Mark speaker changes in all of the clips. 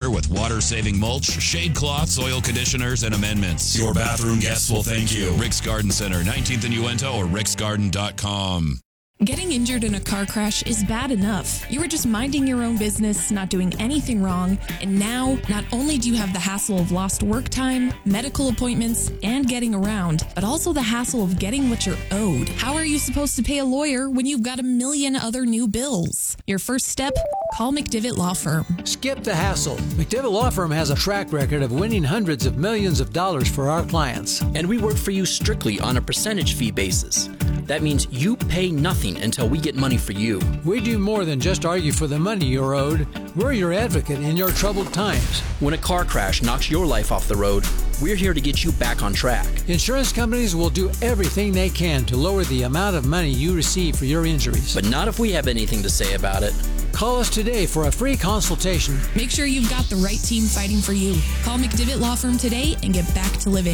Speaker 1: year with water-saving mulch, shade cloths, oil conditioners, and amendments. Your bathroom guests will thank you. Rick's Garden Center, 19th and Uinta, or ricksgarden.com.
Speaker 2: Getting injured in a car crash is bad enough. You were just minding your own business, not doing anything wrong, and now not only do you have the hassle of lost work time, medical appointments, and getting around, but also the hassle of getting what you're owed. How are you supposed to pay a lawyer when you've got a million other new bills? Your first step? Call McDivitt Law Firm.
Speaker 3: Skip the hassle. McDivitt Law Firm has a track record of winning hundreds of millions of dollars for our clients.
Speaker 4: And we work for you strictly on a percentage fee basis. That means you pay nothing until we get money for you.
Speaker 3: We do more than just argue for the money you're owed. We're your advocate in your troubled times.
Speaker 4: When a car crash knocks your life off the road, we're here to get you back on track.
Speaker 3: Insurance companies will do everything they can to lower the amount of money you receive for your injuries.
Speaker 4: But not if we have anything to say about it.
Speaker 3: Call us today for a free consultation.
Speaker 2: Make sure you've got the right team fighting for you. Call McDivitt Law Firm today and get back to living.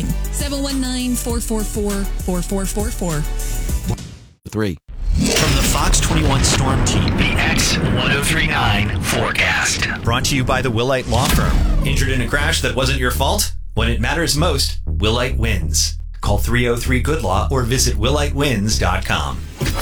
Speaker 2: 719-444-4444.
Speaker 5: 3.
Speaker 6: From the Fox 21 Storm Team, the X1039 forecast. Brought to you by the Willite Law Firm. Injured in a crash that wasn't your fault? When it matters most, Willite wins. Call 303-GOOD-LAW or visit willitewins.com.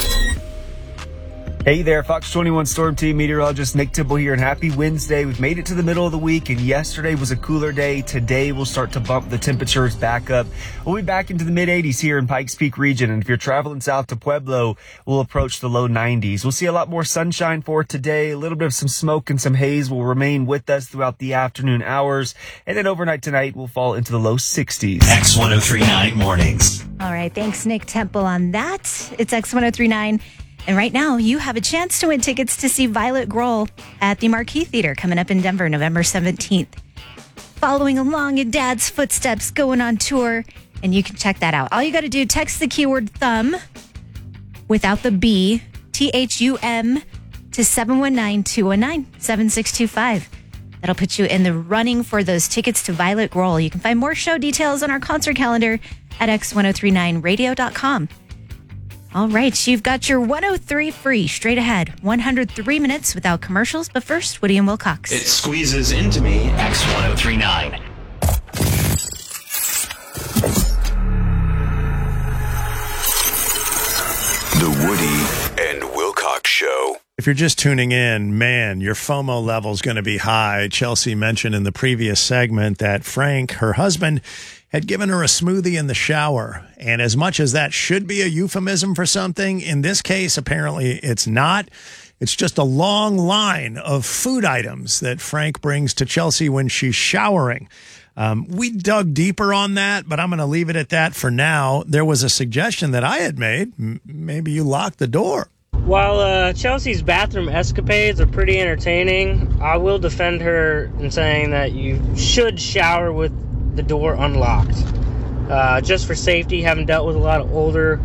Speaker 7: Hey there, Fox 21 Storm Team meteorologist Nick Tibble here, and happy Wednesday. We've made it to the middle of the week, and yesterday was a cooler day. Today we'll start to bump the temperatures back up. We'll be back into the mid-80s here in Pikes Peak region, and if you're traveling south to Pueblo, we'll approach the low 90s. We'll see a lot more sunshine for today. A little bit of some smoke and some haze will remain with us throughout the afternoon hours, and then overnight tonight we'll fall into the low 60s.
Speaker 6: X1039 mornings.
Speaker 8: All right, thanks, Nick Temple, on that. It's X1039. And right now, you have a chance to win tickets to see Violet Grohl at the Marquee Theater coming up in Denver, November 17th. Following along in Dad's footsteps, going on tour, and you can check that out. All you got to do, text the keyword thumb without the B, THUM, to 719-219-7625. That'll put you in the running for those tickets to Violet Grohl. You can find more show details on our concert calendar at x1039radio.com. All right, you've got your 103 free straight ahead. 103 minutes without commercials. But first, Woody and Wilcox.
Speaker 6: It squeezes into me, X1039.
Speaker 9: The Woody and Wilcox Show.
Speaker 10: If you're just tuning in, man, your FOMO level's going to be high. Chelsea mentioned in the previous segment that Frank, her husband, had given her a smoothie in the shower. And as much as that should be a euphemism for something, in this case, apparently it's not. It's just a long line of food items that Frank brings to Chelsea when she's showering. We dug deeper on that, but I'm going to leave it at that for now. There was a suggestion that I had made. Maybe you lock the door.
Speaker 11: While Chelsea's bathroom escapades are pretty entertaining, I will defend her in saying that you should shower with the door unlocked. Just for safety, having dealt with a lot of older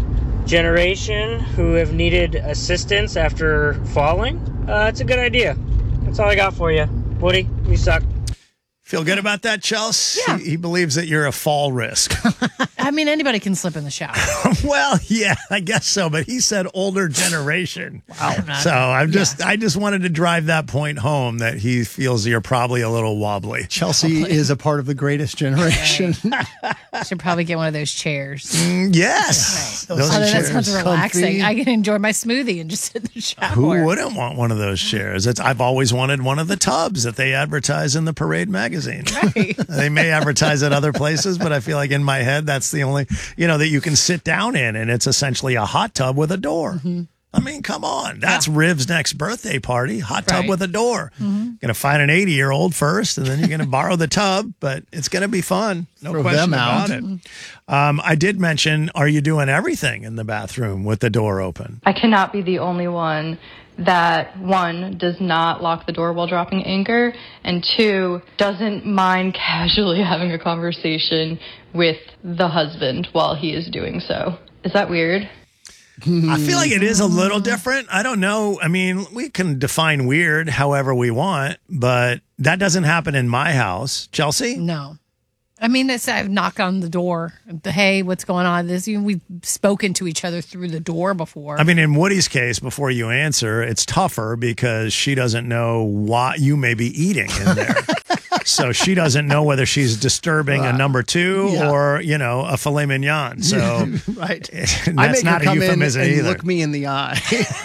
Speaker 11: generation who have needed assistance after falling, it's a good idea. That's all I got for you. Woody, you suck.
Speaker 10: Feel good about that, Chelsea?
Speaker 12: Yeah.
Speaker 10: He believes that you're a fall risk.
Speaker 12: I mean, anybody can slip in the shower.
Speaker 10: Well, yeah, I guess so. But he said older generation. Wow. So I just wanted to drive that point home that he feels you're probably a little wobbly.
Speaker 13: Chelsea is a part of the greatest generation.
Speaker 12: Should probably get one of those chairs.
Speaker 10: Yes.
Speaker 12: Right. That sounds relaxing. I can enjoy my smoothie and just sit in the shower.
Speaker 10: Who wouldn't want one of those chairs? I've always wanted one of the tubs that they advertise in the Parade magazine.
Speaker 12: Right.
Speaker 10: They may advertise at other places, but I feel like in my head, that's the only, that you can sit down in, and it's essentially a hot tub with a door. Mm-hmm. I mean, come on. That's Riv's next birthday party. Hot tub with a door. Mm-hmm. Going to find an 80-year-old first, and then you're going to borrow the tub, but it's going to be fun. No question about it. I did mention, are you doing everything in the bathroom with the door open?
Speaker 14: I cannot be the only one that, one, does not lock the door while dropping anchor, and two, doesn't mind casually having a conversation with the husband while he is doing so. Is that weird?
Speaker 10: I feel like it is a little different. I don't know. I mean, we can define weird however we want, but that doesn't happen in my house. Chelsea?
Speaker 12: No. I mean, it's a knock on the door. Hey, what's going on? We've spoken to each other through the door before.
Speaker 10: I mean, in Woody's case, before you answer, it's tougher because she doesn't know what you may be eating in there. So she doesn't know whether she's disturbing a number 2 or, a filet mignon. So
Speaker 13: right.
Speaker 10: That's not a euphemism either.
Speaker 13: Look me in the eye.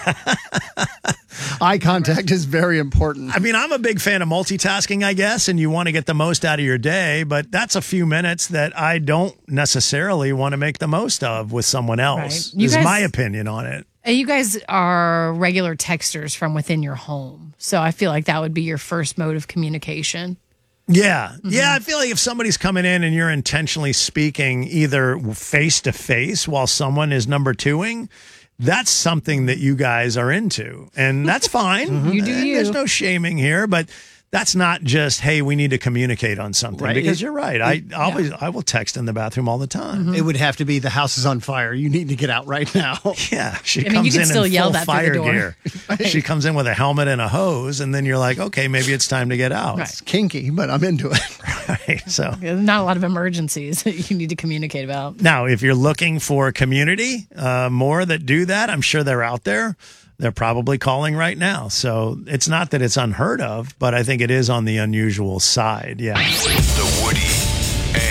Speaker 13: Eye contact is very important.
Speaker 10: I mean, I'm a big fan of multitasking, I guess, and you want to get the most out of your day, but that's a few minutes that I don't necessarily want to make the most of with someone else, is my opinion on it.
Speaker 12: You guys are regular texters from within your home, so I feel like that would be your first mode of communication.
Speaker 10: Yeah. Mm-hmm. Yeah, I feel like if somebody's coming in and you're intentionally speaking either face-to-face while someone is number 2ing, that's something that you guys are into, and that's fine.
Speaker 12: Mm-hmm. You do you.
Speaker 10: There's no shaming here, but that's not just, hey, we need to communicate on something. Right. Because you're right. I will text in the bathroom all the time.
Speaker 13: Mm-hmm. It would have to be the house is on fire. You need to get out right now.
Speaker 10: Yeah. She comes
Speaker 12: you can
Speaker 10: in
Speaker 12: still
Speaker 10: in
Speaker 12: yell
Speaker 10: full
Speaker 12: that
Speaker 10: fire
Speaker 12: through the door.
Speaker 10: gear.
Speaker 12: Right.
Speaker 10: She comes in with a helmet and a hose, and then you're like, okay, maybe it's time to get out.
Speaker 13: Right. It's kinky, but I'm into it.
Speaker 10: Right. So
Speaker 12: there's not a lot of emergencies that you need to communicate about.
Speaker 10: Now, if you're looking for a community, more that do that, I'm sure they're out there. They're probably calling right now. So it's not that it's unheard of, but I think it is on the unusual side. Yeah.
Speaker 9: The Woody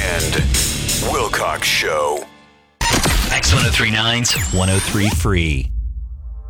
Speaker 9: and Wilcox Show.
Speaker 6: X1039's 103 Free.